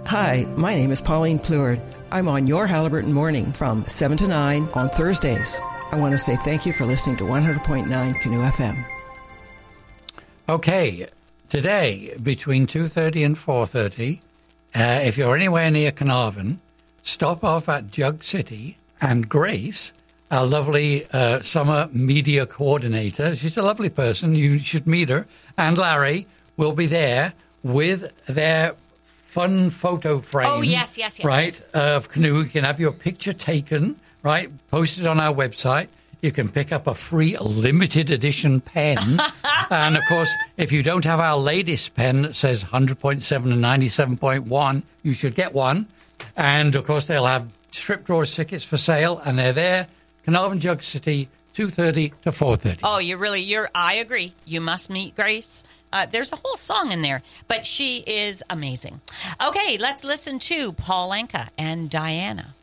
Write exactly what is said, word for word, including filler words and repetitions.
Hi, my name is Pauline Pleward. I'm on your Halliburton Morning from seven to nine on Thursdays. I want to say thank you for listening to one hundred point nine Canoe F M. Okay, today between two thirty and four thirty, uh, if you're anywhere near Carnarvon, stop off at Jug City, and Grace, our lovely uh, summer media coordinator, she's a lovely person, you should meet her, and Larry will be there with their fun photo frame. Oh, yes, yes, yes. Right, yes. of Canoe. You can have your picture taken, right, posted on our website. You can pick up a free limited edition pen. And, of course, if you don't have our latest pen that says one hundred point seven and ninety-seven point one, you should get one. And, of course, they'll have strip drawers tickets for sale, and they're there, Carnarvon Jug City, two thirty to four thirty. Oh, you really, you're, I agree. You must meet Grace. Uh, there's a whole song in there, but she is amazing. Okay, let's listen to Paul Anka and Diana.